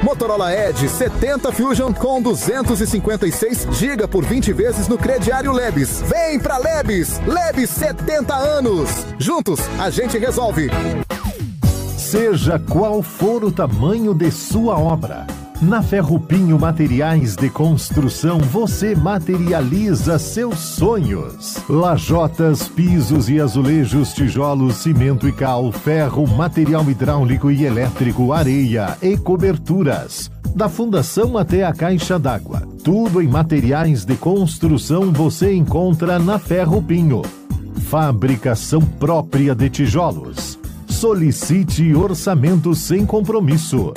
Motorola Edge 70 Fusion com 256 GB por 20 vezes no crediário Lebes. Vem pra Lebes! Lebes 70 anos! Juntos, a gente resolve! Seja qual for o tamanho de sua obra, na Ferrupinho Materiais de Construção você materializa seus sonhos. Lajotas, pisos e azulejos, tijolos, cimento e cal, ferro, material hidráulico e elétrico, areia e coberturas. Da fundação até a caixa d'água, tudo em materiais de construção você encontra na Ferrupinho. Fabricação própria de tijolos. Solicite orçamento sem compromisso.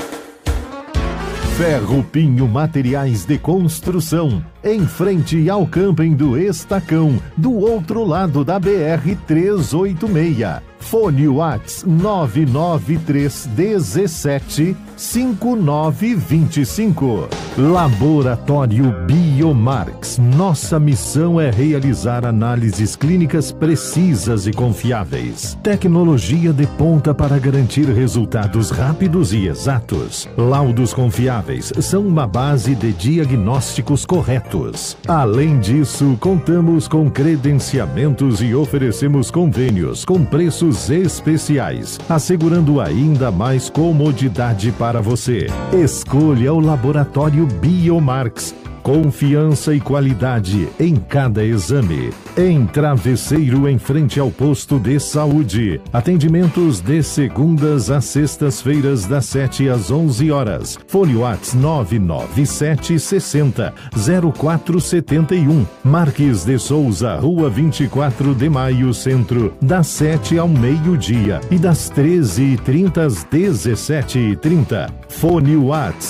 Ferrupinho Materiais de Construção, em frente ao camping do Estacão, do outro lado da BR-386. Fone Whats 993175925. Laboratório Biomarx. Nossa missão é realizar análises clínicas precisas e confiáveis. Tecnologia de ponta para garantir resultados rápidos e exatos. Laudos confiáveis são uma base de diagnósticos corretos. Além disso, contamos com credenciamentos e oferecemos convênios com preços especiais, assegurando ainda mais comodidade para você. Escolha o Laboratório Biomarx. Confiança e qualidade em cada exame. Em Travesseiro, em frente ao posto de saúde. Atendimentos de segundas a sextas-feiras, das 7 às 11 horas. Fone Whats 997600471. Marques de Souza, Rua 24 de Maio, Centro, das 7 ao meio-dia e das 13h30 às 17h30. Fone Whats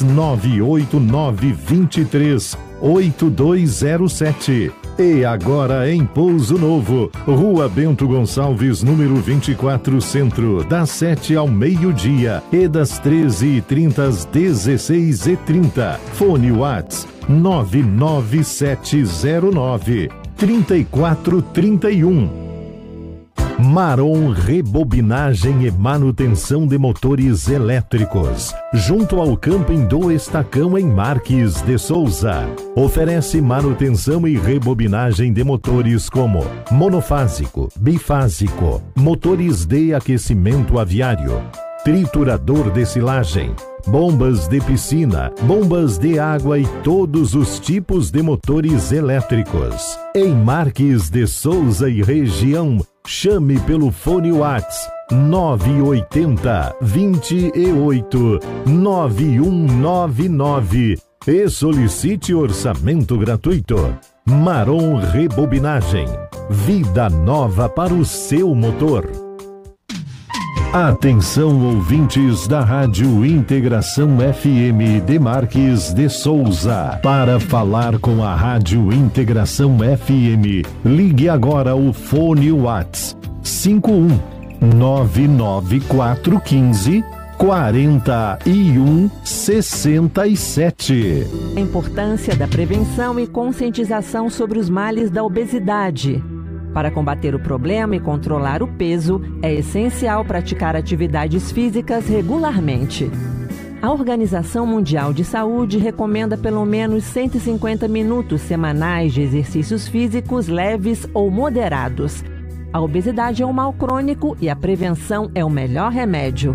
989238207. E agora em Pouso Novo, Rua Bento Gonçalves, número 24, Centro, das 7 ao meio-dia e das 13h30 às 16h30. Fone Whats 99709-3431. Marom Rebobinagem e Manutenção de Motores Elétricos, junto ao camping do Estacão, em Marques de Souza. Oferece manutenção e rebobinagem de motores como monofásico, bifásico, motores de aquecimento aviário, triturador de silagem, bombas de piscina, bombas de água e todos os tipos de motores elétricos. Em Marques de Souza e região, chame pelo fone Whats 980-28-9199 e solicite orçamento gratuito. Marom Rebobinagem. Vida nova para o seu motor. Atenção, ouvintes da Rádio Integração FM de Marques de Souza. Para falar com a Rádio Integração FM, ligue agora o fone Whats 51-99415-4167. A importância da prevenção e conscientização sobre os males da obesidade. Para combater o problema e controlar o peso, é essencial praticar atividades físicas regularmente. A Organização Mundial de Saúde recomenda pelo menos 150 minutos semanais de exercícios físicos leves ou moderados. A obesidade é um mal crônico e a prevenção é o melhor remédio.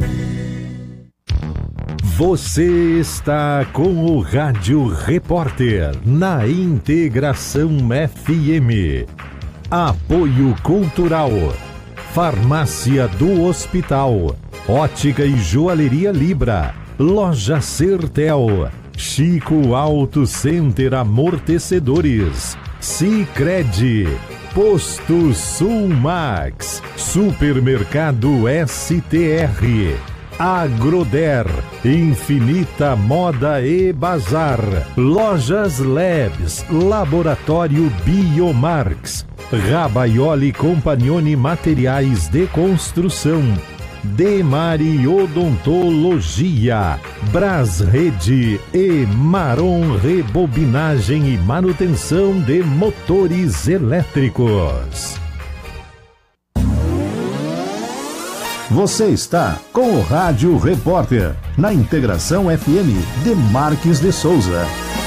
Você está com o Rádio Repórter na Integração FM. Apoio Cultural, Farmácia do Hospital, Ótica e Joalheria Libra, Loja Sertel, Chico Auto Center Amortecedores, Sicredi, Posto Sulmax, Supermercado STR, Agroder, Infinita Moda e Bazar, Lojas Labs, Laboratório Biomarx, Rabaioli Compagnoni Materiais de Construção, Demari Odontologia, Brasrede e Marom Rebobinagem e Manutenção de Motores Elétricos. Você está com o Rádio Repórter, na Integração FM de Marques de Souza.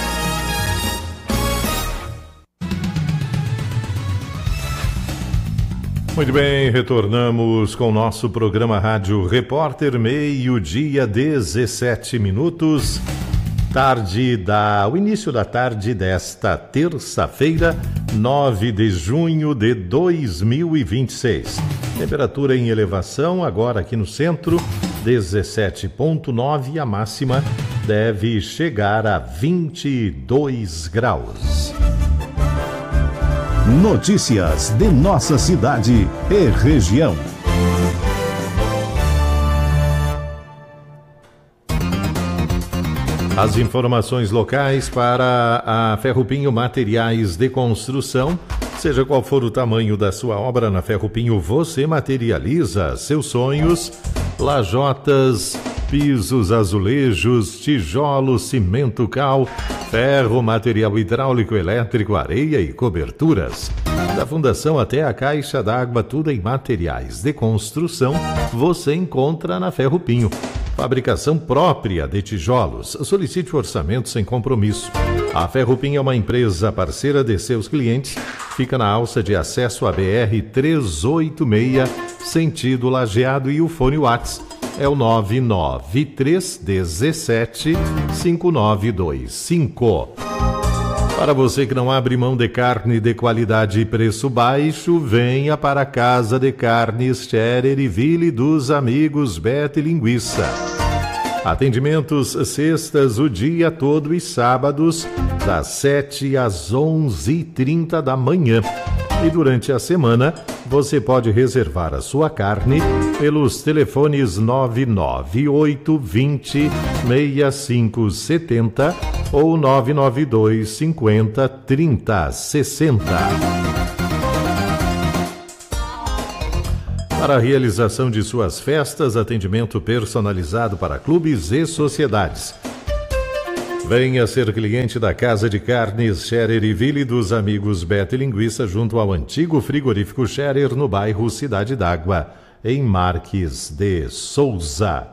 Muito bem, retornamos com o nosso programa Rádio Repórter, 12:17. O início da tarde desta terça-feira, 9 de junho de 2026. Temperatura em elevação, agora aqui no centro, 17,9, a máxima deve chegar a 22 graus. Notícias de nossa cidade e região. As informações locais para a Ferrupinho Materiais de Construção. Seja qual for o tamanho da sua obra, na Ferrupinho você materializa seus sonhos. Lajotas, pisos, azulejos, tijolos, cimento, cal, ferro, material hidráulico, elétrico, areia e coberturas. Da fundação até a caixa d'água, tudo em materiais de construção, você encontra na Ferrupinho. Fabricação própria de tijolos. Solicite orçamento sem compromisso. A Ferrupinho é uma empresa parceira de seus clientes. Fica na alça de acesso à BR-386, sentido Lajeado, e o fone WhatsApp é o 993 17 5925. Para você que não abre mão de carne de qualidade e preço baixo, venha para a Casa de Carnes Scherer e Ville dos amigos Bete Linguiça. Atendimentos sextas o dia todo e sábados das 7 às 11h30 da manhã. E durante a semana você pode reservar a sua carne pelos telefones 998 20 6570 ou 992 50 30 60. Para a realização de suas festas, atendimento personalizado para clubes e sociedades. Venha ser cliente da Casa de Carnes Scherer e Ville dos amigos Bete Linguiça, junto ao antigo frigorífico Scherer, no bairro Cidade d'Água, em Marques de Souza.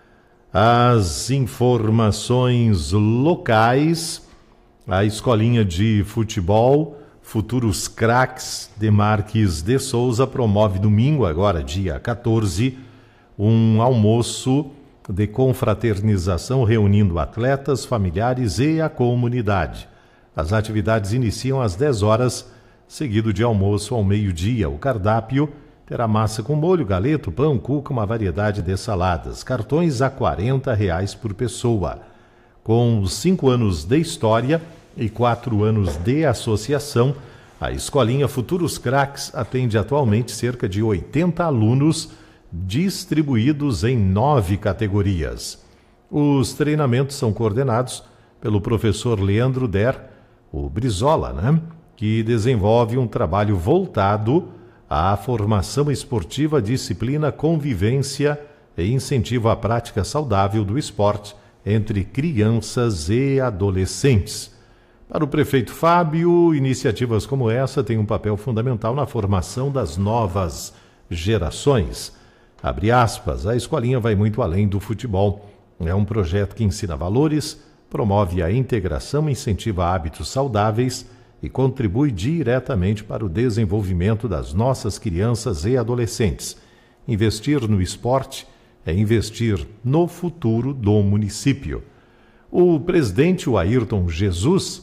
As informações locais: a escolinha de futebol Futuros Craques de Marques de Souza promove domingo, agora dia 14, um almoço de confraternização reunindo atletas, familiares e a comunidade. As atividades iniciam às 10 horas, seguido de almoço ao meio-dia. O cardápio terá massa com molho, galeto, pão, cuca, uma variedade de saladas. Cartões a R$ 40 por pessoa. Com 5 anos de história e 4 anos de associação, a escolinha Futuros Craques atende atualmente cerca de 80 alunos, distribuídos em 9 categorias. Os treinamentos são coordenados pelo professor Leandro Der, o Brizola, que desenvolve um trabalho voltado à formação esportiva, disciplina, convivência e incentivo à prática saudável do esporte entre crianças e adolescentes. Para o prefeito Fábio, iniciativas como essa têm um papel fundamental na formação das novas gerações. Abre aspas, a escolinha vai muito além do futebol. É um projeto que ensina valores, promove a integração, incentiva hábitos saudáveis e contribui diretamente para o desenvolvimento das nossas crianças e adolescentes. Investir no esporte é investir no futuro do município. O presidente Ayrton Jesus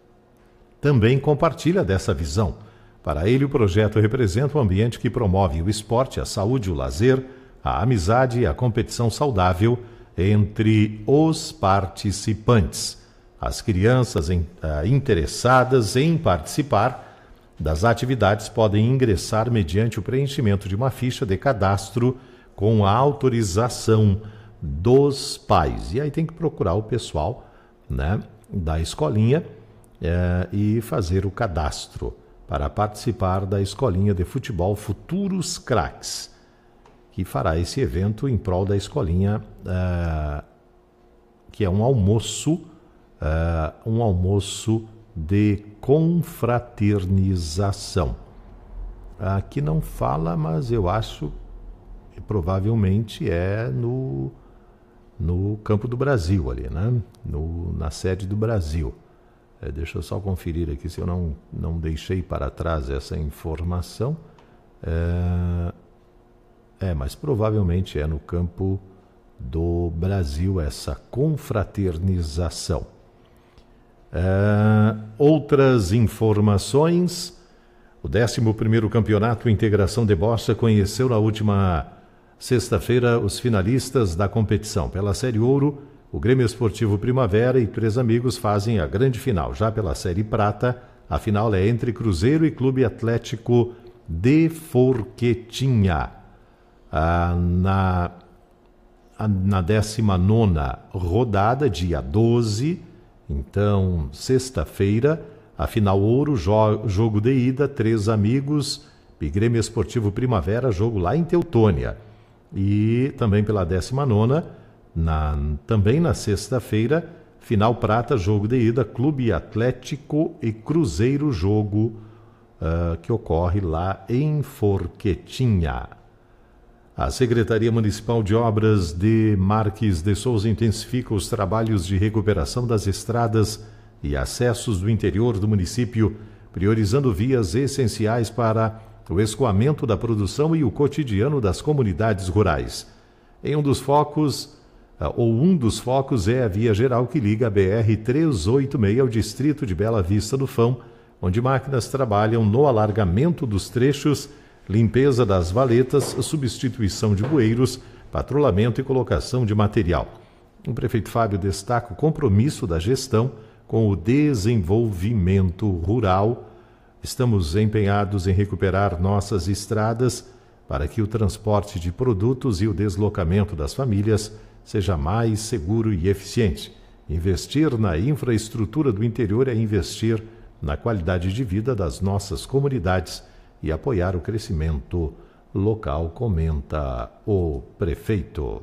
também compartilha dessa visão. Para ele, o projeto representa um ambiente que promove o esporte, a saúde, o lazer, a amizade e a competição saudável entre os participantes. As crianças interessadas em participar das atividades podem ingressar mediante o preenchimento de uma ficha de cadastro com a autorização dos pais. E aí tem que procurar o pessoal, da escolinha e fazer o cadastro para participar da escolinha de futebol Futuros Craques, que fará esse evento em prol da escolinha, que é um almoço de confraternização. Aqui não fala, mas eu acho provavelmente é no Campo do Brasil ali, né? Na sede do Brasil. Deixa eu só conferir aqui se eu não deixei para trás essa informação. Mas provavelmente é no Campo do Brasil essa confraternização. Outras informações: o 11º Campeonato Integração de Bossa conheceu na última sexta-feira os finalistas da competição. Pela Série Ouro, o Grêmio Esportivo Primavera e Três Amigos fazem a grande final. Já pela Série Prata, a final é entre Cruzeiro e Clube Atlético de Forquetinha. Na 19ª rodada, dia 12, então sexta-feira, a final Ouro, jogo de ida, Três Amigos e Grêmio Esportivo Primavera, jogo lá em Teutônia. E também pela 19ª, também na sexta-feira, final Prata, jogo de ida, Clube Atlético e Cruzeiro, jogo que ocorre lá em Forquetinha. A Secretaria Municipal de Obras de Marques de Souza intensifica os trabalhos de recuperação das estradas e acessos do interior do município, priorizando vias essenciais para o escoamento da produção e o cotidiano das comunidades rurais. Um dos focos é a via geral que liga a BR-386 ao distrito de Bela Vista do Fão, onde máquinas trabalham no alargamento dos trechos, limpeza das valetas, substituição de bueiros, patrulhamento e colocação de material. O prefeito Fábio destaca o compromisso da gestão com o desenvolvimento rural. Estamos empenhados em recuperar nossas estradas para que o transporte de produtos e o deslocamento das famílias seja mais seguro e eficiente. Investir na infraestrutura do interior é investir na qualidade de vida das nossas comunidades e apoiar o crescimento local, comenta o prefeito.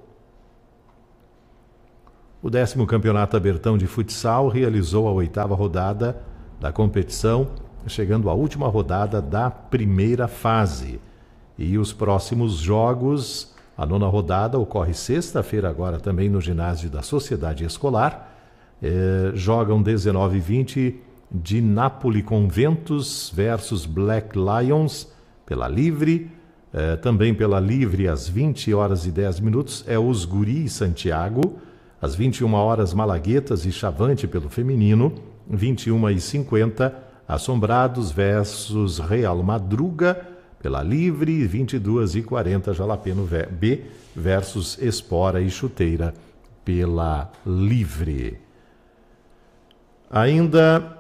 O 10º Campeonato Abertão de Futsal realizou a 8ª rodada da competição, chegando à última rodada da primeira fase. E os próximos jogos, a 9ª rodada, ocorre sexta-feira agora também no ginásio da Sociedade Escolar. Jogam 19h20 de Nápoles Conventos versus Black Lions pela Livre. Também pela Livre, às 20h10, é Os Guri Santiago. Às 21h, Malaguetas e Chavante pelo feminino. 21h50, Assombrados versus Real Madruga pela Livre. 22h40, Jalapeno B versus Espora e Chuteira pela Livre. Ainda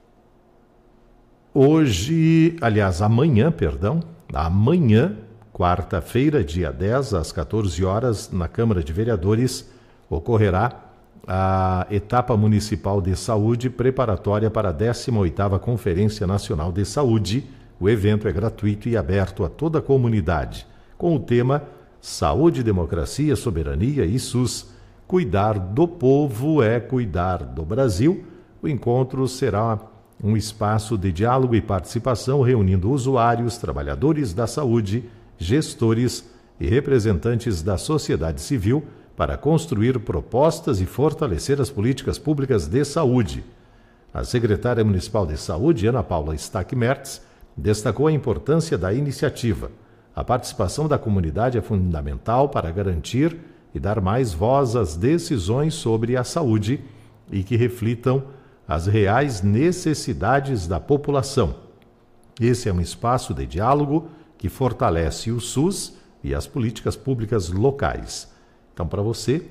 amanhã, quarta-feira, dia 10, às 14h, na Câmara de Vereadores, ocorrerá a etapa municipal de saúde preparatória para a 18ª Conferência Nacional de Saúde. O evento é gratuito e aberto a toda a comunidade, com o tema Saúde, Democracia, Soberania e SUS. Cuidar do povo é cuidar do Brasil. O encontro será um espaço de diálogo e participação, reunindo usuários, trabalhadores da saúde, gestores e representantes da sociedade civil para construir propostas e fortalecer as políticas públicas de saúde. A secretária municipal de saúde, Ana Paula Stack-Mertz, destacou a importância da iniciativa. A participação da comunidade é fundamental para garantir e dar mais voz às decisões sobre a saúde e que reflitam as reais necessidades da população. Esse é um espaço de diálogo que fortalece o SUS e as políticas públicas locais. Então, para você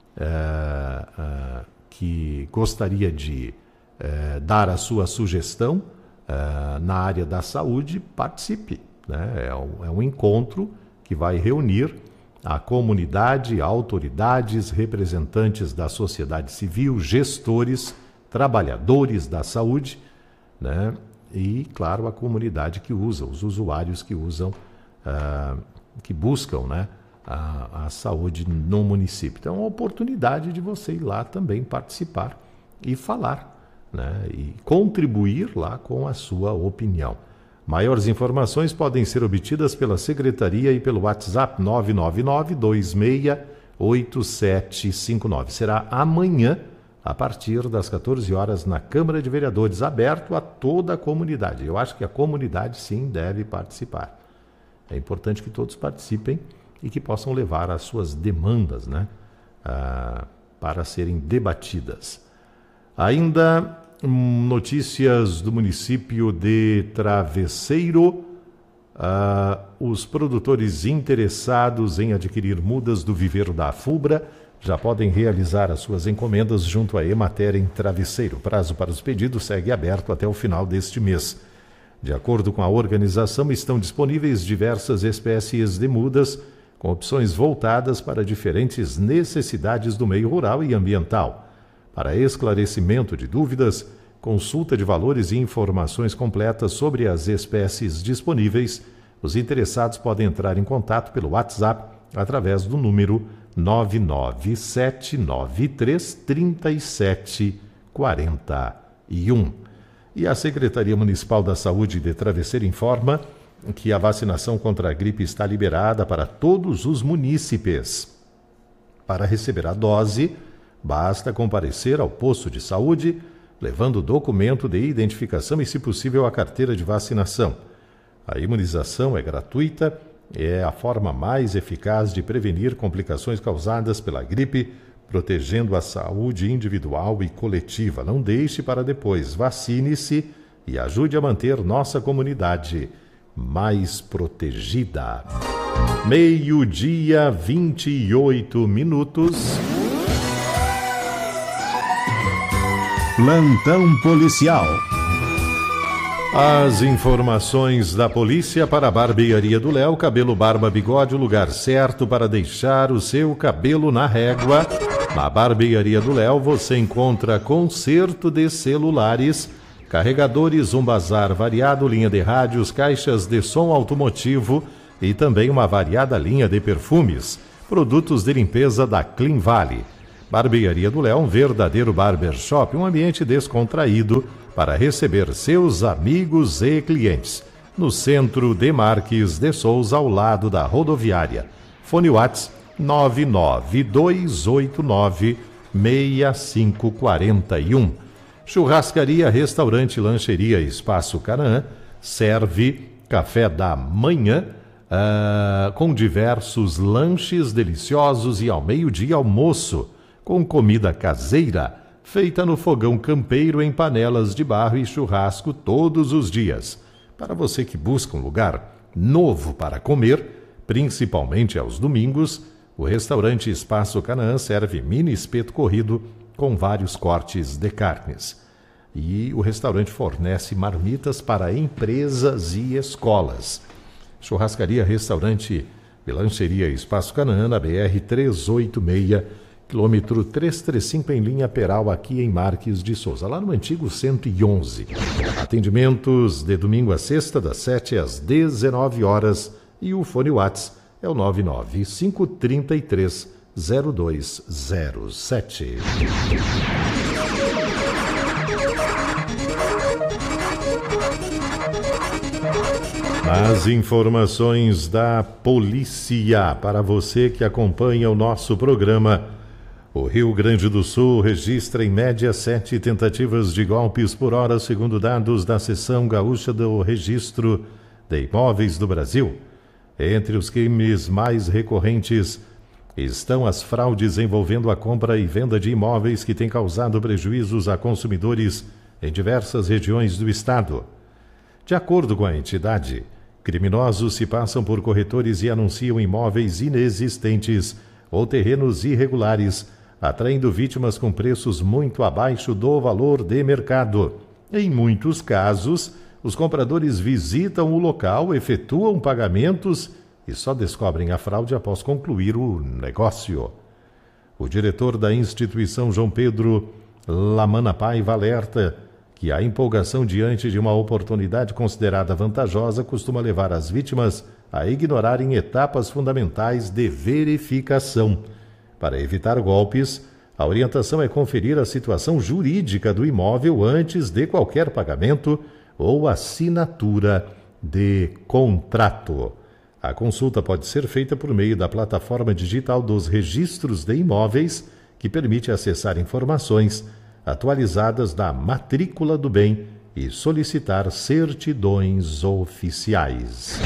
que gostaria de dar a sua sugestão na área da saúde, participe, né? É um encontro que vai reunir a comunidade, autoridades, representantes da sociedade civil, gestores, trabalhadores da saúde, né? E, claro, a comunidade que usa, os usuários que usam, que buscam, né, a saúde no município. Então, é uma oportunidade de você ir lá também participar e falar, né, e contribuir lá com a sua opinião. Maiores informações podem ser obtidas pela Secretaria e pelo WhatsApp 999-268759. Será amanhã, a partir das 14 horas, na Câmara de Vereadores, aberto a toda a comunidade. Eu acho que a comunidade, sim, deve participar. É importante que todos participem e que possam levar as suas demandas, né, para serem debatidas. Ainda notícias do município de Travesseiro. Os produtores interessados em adquirir mudas do viveiro da Afubra já podem realizar as suas encomendas junto à Emater em Travesseiro. O prazo para os pedidos segue aberto até o final deste mês. De acordo com a organização, estão disponíveis diversas espécies de mudas com opções voltadas para diferentes necessidades do meio rural e ambiental. Para esclarecimento de dúvidas, consulta de valores e informações completas sobre as espécies disponíveis, os interessados podem entrar em contato pelo WhatsApp através do número 997933741. E a Secretaria Municipal da Saúde de Travesseiro informa que a vacinação contra a gripe está liberada para todos os munícipes. Para receber a dose, basta comparecer ao posto de saúde, levando o documento de identificação e, se possível, a carteira de vacinação. A imunização é gratuita e é a forma mais eficaz de prevenir complicações causadas pela gripe, protegendo a saúde individual e coletiva. Não deixe para depois. Vacine-se e ajude a manter nossa comunidade mais protegida. 12:28. Plantão policial. As informações da polícia para a Barbearia do Léo, cabelo, barba, bigode, o lugar certo para deixar o seu cabelo na régua. Na Barbearia do Léo você encontra conserto de celulares, carregadores, um bazar variado, linha de rádios, caixas de som automotivo e também uma variada linha de perfumes, produtos de limpeza da Clean Valley. Barbearia do Léo, um verdadeiro barbershop, um ambiente descontraído para receber seus amigos e clientes. No centro de Marques de Souza, ao lado da rodoviária. Fone WhatsApp 992896541. Churrascaria, restaurante, lancheria, Espaço Canaã, serve café da manhã com diversos lanches deliciosos e ao meio-dia almoço, com comida caseira, feita no fogão campeiro em panelas de barro e churrasco todos os dias. Para você que busca um lugar novo para comer, principalmente aos domingos, o restaurante Espaço Canaã serve mini espeto corrido com vários cortes de carnes. E o restaurante fornece marmitas para empresas e escolas. Churrascaria, restaurante e lancheria Espaço Canaã, na BR 386, quilômetro 335, em linha Peral, aqui em Marques de Souza, lá no antigo 111. Atendimentos de domingo a sexta, das 7 às 19 horas, e o fone WhatsApp é o 995330207. As informações da polícia para você que acompanha o nosso programa. O Rio Grande do Sul registra em média 7 tentativas de golpes por hora, segundo dados da Seção Gaúcha do Registro de Imóveis do Brasil. Entre os crimes mais recorrentes estão as fraudes envolvendo a compra e venda de imóveis, que têm causado prejuízos a consumidores em diversas regiões do estado. De acordo com a entidade, criminosos se passam por corretores e anunciam imóveis inexistentes ou terrenos irregulares, atraindo vítimas com preços muito abaixo do valor de mercado. Em muitos casos, os compradores visitam o local, efetuam pagamentos e só descobrem a fraude após concluir o negócio. O diretor da instituição, João Pedro Lamana Paiva, alerta que a empolgação diante de uma oportunidade considerada vantajosa costuma levar as vítimas a ignorarem etapas fundamentais de verificação. Para evitar golpes, a orientação é conferir a situação jurídica do imóvel antes de qualquer pagamento ou assinatura de contrato. A consulta pode ser feita por meio da plataforma digital dos registros de imóveis, que permite acessar informações atualizadas da matrícula do bem e solicitar certidões oficiais.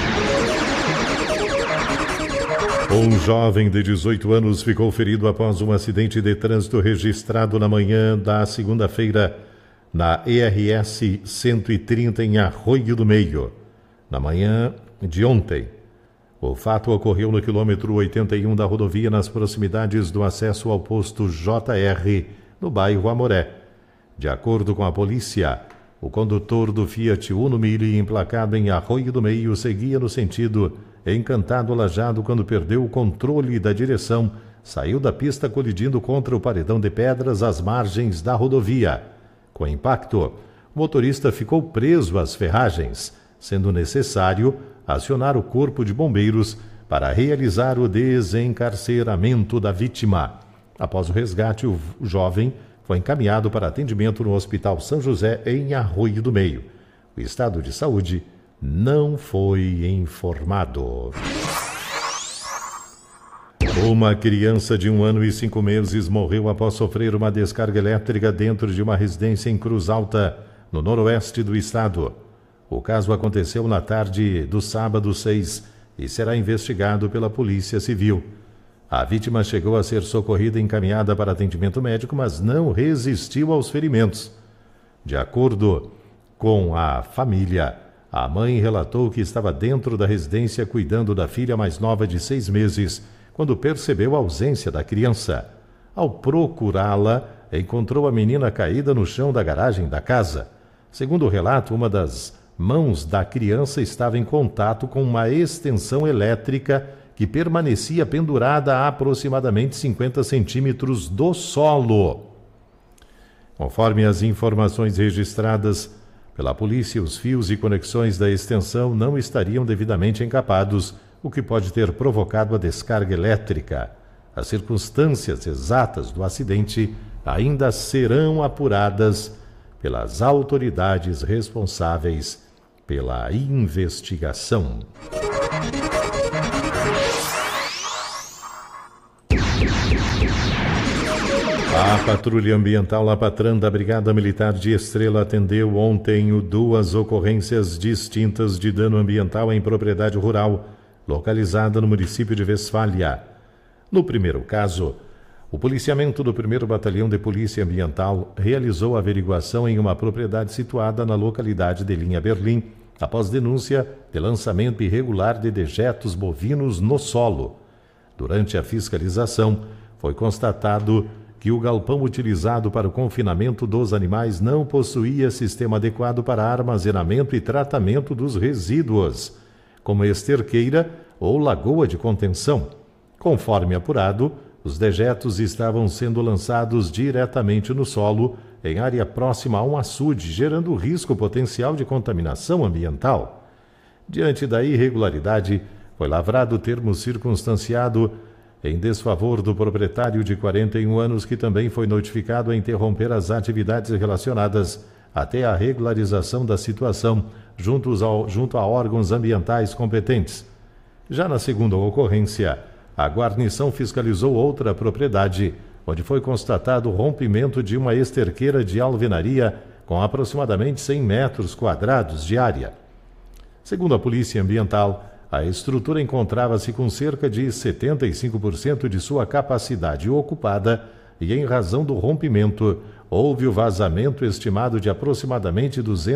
Um jovem de 18 anos ficou ferido após um acidente de trânsito registrado na manhã da segunda-feira na ERS 130 em Arroio do Meio, na manhã de ontem. O fato ocorreu no quilômetro 81 da rodovia, nas proximidades do acesso ao posto JR, no bairro Amoré. De acordo com a polícia, o condutor do Fiat Uno Mille, emplacado em Arroio do Meio, seguia no sentido Encantado Lajado quando perdeu o controle da direção, saiu da pista colidindo contra o paredão de pedras às margens da rodovia. Com o impacto, o motorista ficou preso às ferragens, sendo necessário acionar o corpo de bombeiros para realizar o desencarceramento da vítima. Após o resgate, o jovem foi encaminhado para atendimento no Hospital São José, em Arroio do Meio. O estado de saúde não foi informado. Uma criança de 1 ano e 5 meses morreu após sofrer uma descarga elétrica dentro de uma residência em Cruz Alta, no noroeste do estado. O caso aconteceu na tarde do sábado 6 e será investigado pela Polícia Civil. A vítima chegou a ser socorrida e encaminhada para atendimento médico, mas não resistiu aos ferimentos. De acordo com a família, a mãe relatou que estava dentro da residência cuidando da filha mais nova de 6 meses, quando percebeu a ausência da criança. Ao procurá-la, encontrou a menina caída no chão da garagem da casa. Segundo o relato, uma das mãos da criança estava em contato com uma extensão elétrica que permanecia pendurada a aproximadamente 50 centímetros do solo. Conforme as informações registradas pela polícia, os fios e conexões da extensão não estariam devidamente encapados, o que pode ter provocado a descarga elétrica. As circunstâncias exatas do acidente ainda serão apuradas pelas autoridades responsáveis pela investigação. A Patrulha Ambiental Lapatran da Brigada Militar de Estrela atendeu ontem 2 ocorrências distintas de dano ambiental em propriedade rural, localizada no município de Westfália. No primeiro caso, o policiamento do 1º Batalhão de Polícia Ambiental realizou averiguação em uma propriedade situada na localidade de Linha Berlim, após denúncia de lançamento irregular de dejetos bovinos no solo. Durante a fiscalização, foi constatado que o galpão utilizado para o confinamento dos animais não possuía sistema adequado para armazenamento e tratamento dos resíduos, como esterqueira ou lagoa de contenção. Conforme apurado, os dejetos estavam sendo lançados diretamente no solo, em área próxima a um açude, gerando risco potencial de contaminação ambiental. Diante da irregularidade, foi lavrado termo circunstanciado em desfavor do proprietário de 41 anos, que também foi notificado a interromper as atividades relacionadas até a regularização da situação junto a órgãos ambientais competentes. Já na segunda ocorrência, a guarnição fiscalizou outra propriedade, onde foi constatado o rompimento de uma esterqueira de alvenaria com aproximadamente 100 metros quadrados de área. Segundo a Polícia Ambiental, a estrutura encontrava-se com cerca de 75% de sua capacidade ocupada e, em razão do rompimento, houve o vazamento estimado de aproximadamente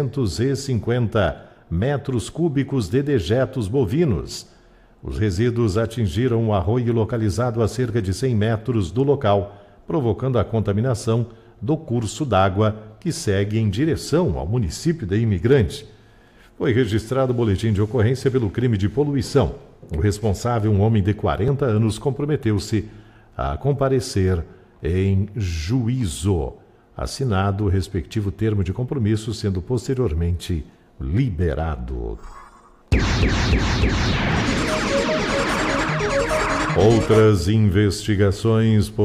250 metros cúbicos de dejetos bovinos. Os resíduos atingiram um arroio localizado a cerca de 100 metros do local, provocando a contaminação do curso d'água que segue em direção ao município de Imigrante. Foi registrado o boletim de ocorrência pelo crime de poluição. O responsável, um homem de 40 anos, comprometeu-se a comparecer em juízo. Assinado o respectivo termo de compromisso, sendo posteriormente liberado.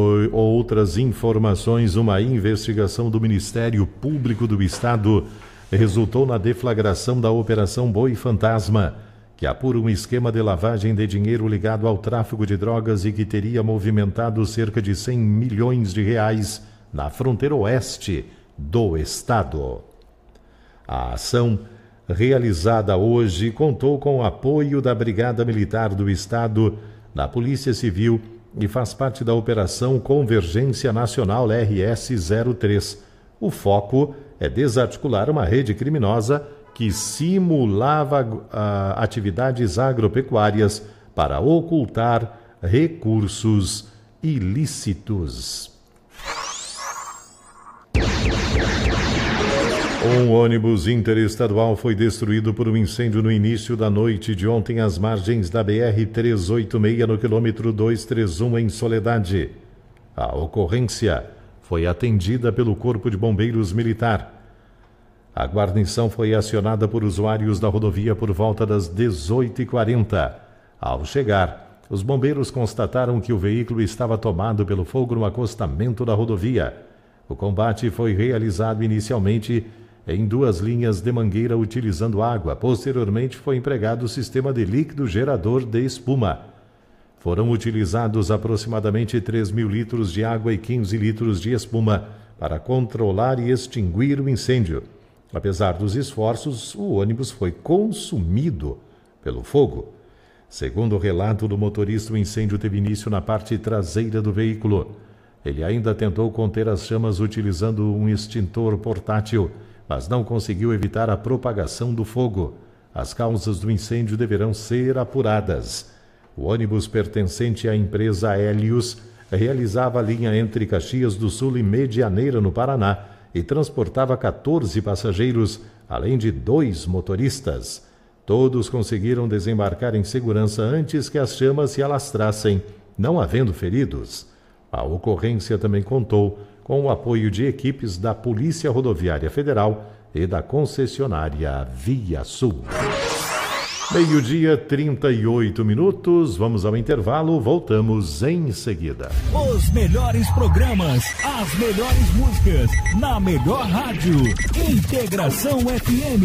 Outras informações, uma investigação do Ministério Público do Estado resultou na deflagração da Operação Boi Fantasma, que apura um esquema de lavagem de dinheiro ligado ao tráfico de drogas e que teria movimentado cerca de 100 milhões de reais na fronteira oeste do estado. A ação, realizada hoje, contou com o apoio da Brigada Militar do Estado, da Polícia Civil e faz parte da Operação Convergência Nacional RS-03. O foco é desarticular uma rede criminosa que simulava atividades agropecuárias para ocultar recursos ilícitos. Um ônibus interestadual foi destruído por um incêndio no início da noite de ontem às margens da BR-386 no quilômetro 231 em Soledade. A ocorrência foi atendida pelo Corpo de Bombeiros Militar. A guarnição foi acionada por usuários da rodovia por volta das 18h40. Ao chegar, os bombeiros constataram que o veículo estava tomado pelo fogo no acostamento da rodovia. O combate foi realizado inicialmente em 2 linhas de mangueira utilizando água. Posteriormente, foi empregado o sistema de líquido gerador de espuma. Foram utilizados aproximadamente 3.000 litros de água e 15 litros de espuma para controlar e extinguir o incêndio. Apesar dos esforços, o ônibus foi consumido pelo fogo. Segundo o relato do motorista, o incêndio teve início na parte traseira do veículo. Ele ainda tentou conter as chamas utilizando um extintor portátil, mas não conseguiu evitar a propagação do fogo. As causas do incêndio deverão ser apuradas. O ônibus pertencente à empresa Hélios realizava a linha entre Caxias do Sul e Medianeira, no Paraná, e transportava 14 passageiros, além de 2 motoristas. Todos conseguiram desembarcar em segurança antes que as chamas se alastrassem, não havendo feridos. A ocorrência também contou com o apoio de equipes da Polícia Rodoviária Federal e da concessionária Via Sul. 12h38, vamos ao intervalo, voltamos em seguida. Os melhores programas, as melhores músicas, na melhor rádio. Integração FM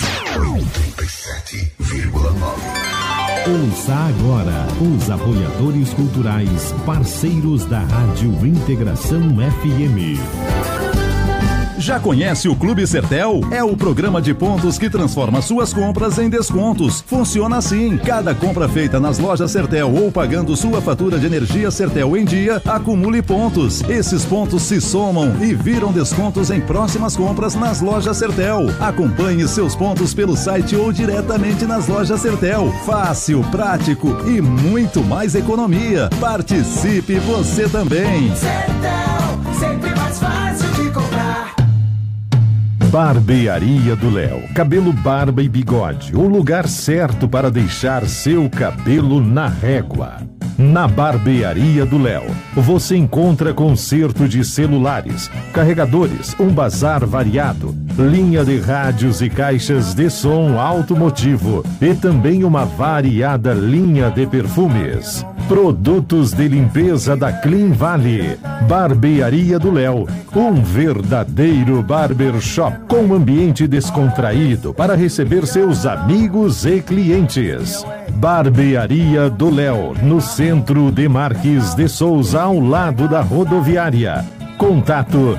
97,9. Ouça agora os apoiadores culturais, parceiros da Rádio Integração FM. Já conhece o Clube Sertel? É o programa de pontos que transforma suas compras em descontos. Funciona assim: cada compra feita nas lojas Sertel ou pagando sua fatura de energia Sertel em dia, acumule pontos. Esses pontos se somam e viram descontos em próximas compras nas lojas Sertel. Acompanhe seus pontos pelo site ou diretamente nas lojas Sertel. Fácil, prático e muito mais economia. Participe você também. Sertel, sempre mais fácil de comprar. Barbearia do Léo. Cabelo, barba e bigode. O lugar certo para deixar seu cabelo na régua. Na Barbearia do Léo, você encontra conserto de celulares, carregadores, um bazar variado, linha de rádios e caixas de som automotivo e também uma variada linha de perfumes. Produtos de limpeza da Clean Valley. Barbearia do Léo, um verdadeiro barbershop com ambiente descontraído para receber seus amigos e clientes. Barbearia do Léo, no centro de Marques de Souza, ao lado da rodoviária. Contato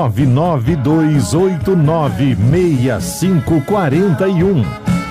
992896541.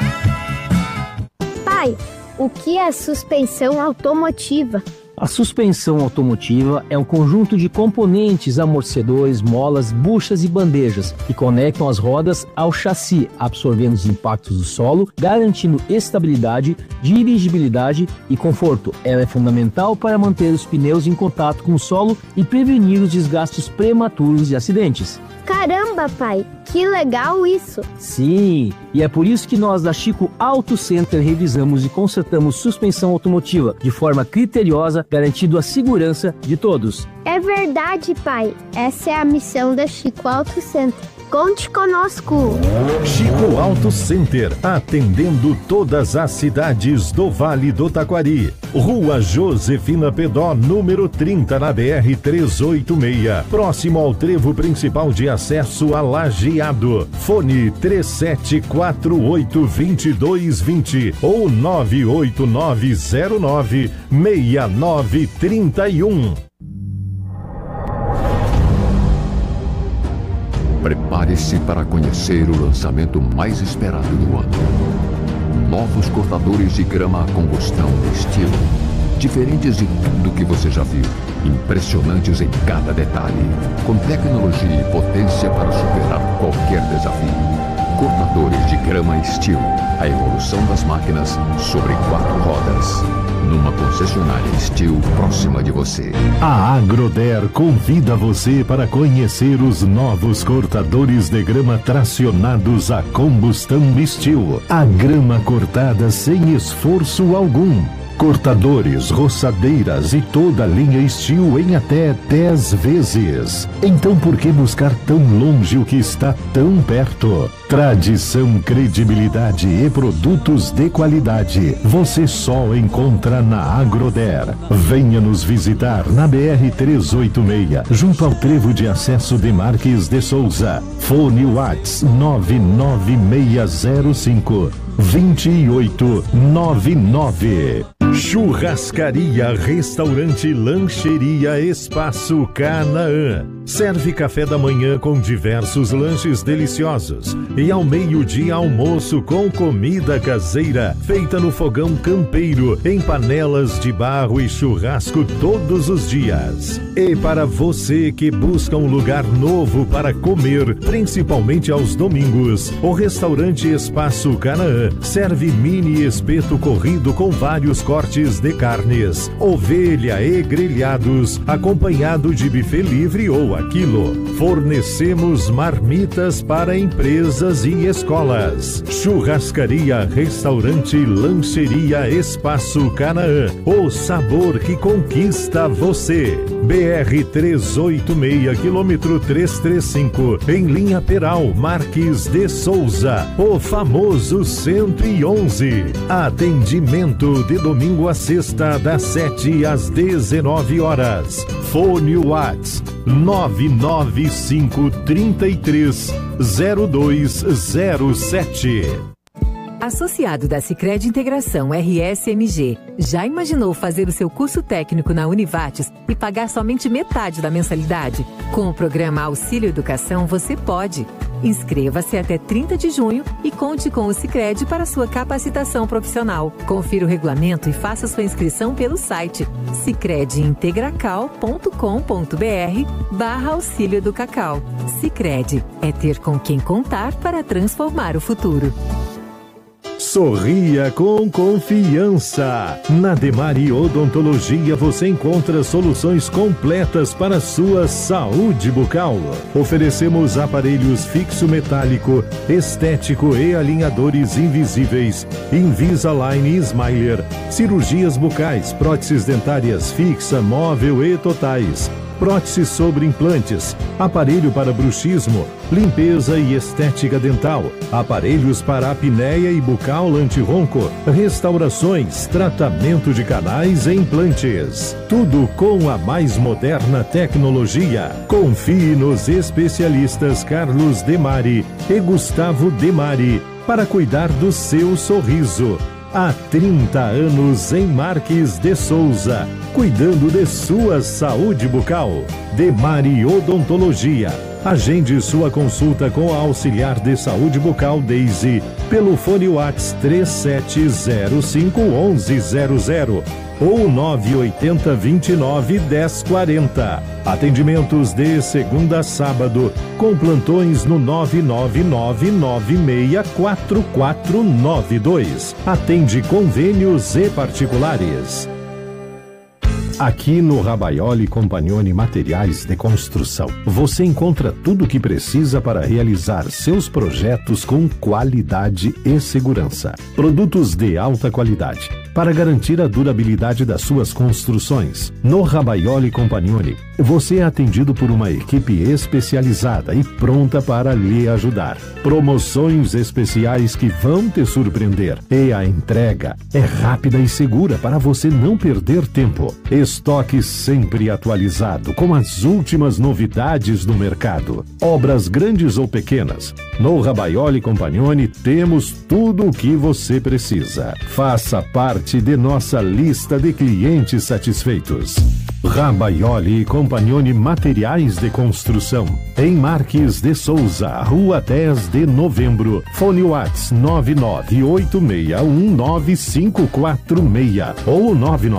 Pai, o que é suspensão automotiva? A suspensão automotiva é um conjunto de componentes, amortecedores, molas, buchas e bandejas que conectam as rodas ao chassi, absorvendo os impactos do solo, garantindo estabilidade, dirigibilidade e conforto. Ela é fundamental para manter os pneus em contato com o solo e prevenir os desgastes prematuros e acidentes. Caramba, pai, que legal isso! Sim, e é por isso que nós da Chico Auto Center revisamos e consertamos suspensão automotiva de forma criteriosa, garantindo a segurança de todos. É verdade, pai. Essa é a missão da Chico Auto Center. Conte conosco. Chico Auto Center, atendendo todas as cidades do Vale do Taquari. Rua Josefina Pedó, número 30, na BR-386, próximo ao trevo principal de acesso a Lajeado. Fone 3748-2220 ou 98909-6931. Prepare-se para conhecer o lançamento mais esperado do ano. Novos cortadores de grama a combustão estilo. Diferentes de tudo que você já viu. Impressionantes em cada detalhe. Com tecnologia e potência para superar qualquer desafio. Cortadores de grama Steel. A evolução das máquinas sobre 4 rodas. Numa concessionária Steel próxima de você. A Agroder convida você para conhecer os novos cortadores de grama tracionados a combustão Steel. A grama cortada sem esforço algum. Cortadores, roçadeiras e toda a linha Steel em até 10 vezes. Então por que buscar tão longe o que está tão perto? Tradição, credibilidade e produtos de qualidade você só encontra na Agroder. Venha nos visitar na BR-386, junto ao trevo de acesso de Marques de Souza. Fone Whats 99605-2899. Churrascaria, restaurante, lancheria, Espaço Canaã. Serve café da manhã com diversos lanches deliciosos. E ao meio-dia, almoço com comida caseira, feita no fogão campeiro, em panelas de barro e churrasco todos os dias. E para você que busca um lugar novo para comer, principalmente aos domingos, o restaurante Espaço Canaã serve mini espeto corrido com vários cortes de carnes, ovelha e grelhados, acompanhado de buffet livre ou a quilo. Fornecemos marmitas para empresas e escolas. Churrascaria, restaurante, lancheria, Espaço Canaã. O sabor que conquista você. BR-386, quilômetro 335, em linha Peral, Marques de Souza. O famoso 111. Atendimento de domingo a sexta, das 7 às 19 horas. Fone Whats 995-330207. Associado da Sicredi Integração RSMG, já imaginou fazer o seu curso técnico na Univates e pagar somente metade da mensalidade? Com o programa Auxílio Educação, você pode. Inscreva-se até 30 de junho e conte com o Sicredi para sua capacitação profissional. Confira o regulamento e faça sua inscrição pelo site sicrediintegracal.com.br/auxílio do Cacau. Sicredi é ter com quem contar para transformar o futuro. Sorria com confiança. Na Demari Odontologia você encontra soluções completas para sua saúde bucal. Oferecemos aparelhos fixo metálico, estético e alinhadores invisíveis, Invisalign e Smiler, cirurgias bucais, próteses dentárias fixa, móvel e totais, prótese sobre implantes, aparelho para bruxismo, limpeza e estética dental, aparelhos para apneia e bucal antirronco, restaurações, tratamento de canais e implantes. Tudo com a mais moderna tecnologia. Confie nos especialistas Carlos Demari e Gustavo Demari para cuidar do seu sorriso. Há 30 anos em Marques de Souza, cuidando de sua saúde bucal. Demari Odontologia. Agende sua consulta com a auxiliar de saúde bucal Daisy pelo fone Whats 3705-1100 ou 98029-1040. Atendimentos de segunda a sábado, com plantões no 999964492. Atende convênios e particulares. Aqui no Rabaioli Compagnoni Materiais de Construção, você encontra tudo o que precisa para realizar seus projetos com qualidade e segurança. Produtos de alta qualidade, para garantir a durabilidade das suas construções. No Rabaioli Compagnoni, você é atendido por uma equipe especializada e pronta para lhe ajudar. Promoções especiais que vão te surpreender. E a entrega é rápida e segura para você não perder tempo. Estoque sempre atualizado com as últimas novidades do mercado. Obras grandes ou pequenas. No Rabaioli Compagnoni temos tudo o que você precisa. Faça parte de nossa lista de clientes satisfeitos. Rabaioli Compagnoni Materiais de Construção. Em Marques de Souza, Rua 10 de Novembro. Fone Whats 998619546 ou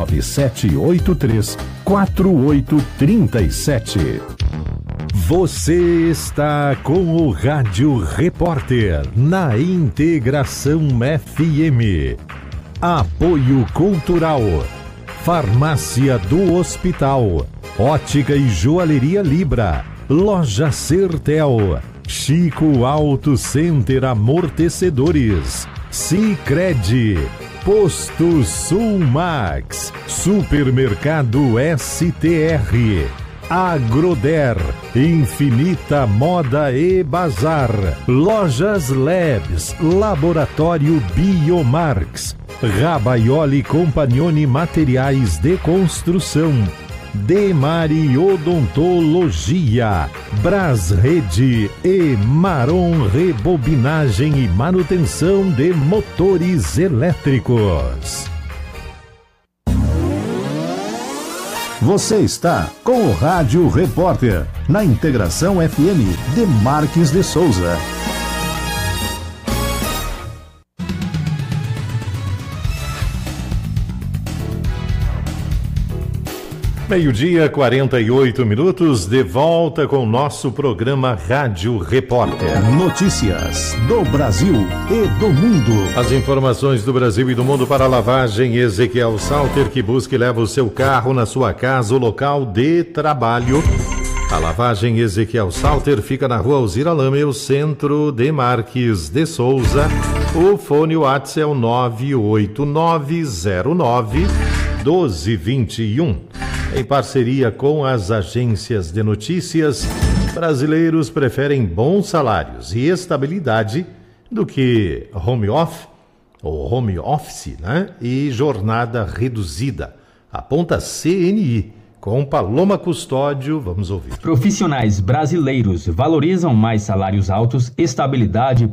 997834837. Você está com o Rádio Repórter na Integração FM. Apoio Cultural. Farmácia do Hospital. Ótica e Joalheria Libra. Loja Sertel. Chico Auto Center Amortecedores. Sicredi. Posto Sulmax. Supermercado STR. Agroder, Infinita Moda e Bazar, Lojas Labs, Laboratório Biomarx, Rabaioli Compagnoni Materiais de Construção, Demari Odontologia, Brasrede e Maron Rebobinagem e Manutenção de Motores Elétricos. Você está com o Rádio Repórter, na Integração FM de Marques de Souza. Meio-dia, 48 minutos, de volta com o nosso programa Rádio Repórter. Notícias do Brasil e do mundo. As informações do Brasil e do mundo para a lavagem Ezequiel Salter, que busca e leva o seu carro na sua casa, o local de trabalho. A lavagem Ezequiel Salter fica na rua Alzira Lame, o centro de Marques de Souza. O fone WhatsApp é o 98909-1221. Em parceria com as agências de notícias, brasileiros preferem bons salários e estabilidade do que home office, né? E jornada reduzida. Aponta CNI. Com Paloma Custódio, vamos ouvir. Profissionais brasileiros valorizam mais salários altos, estabilidade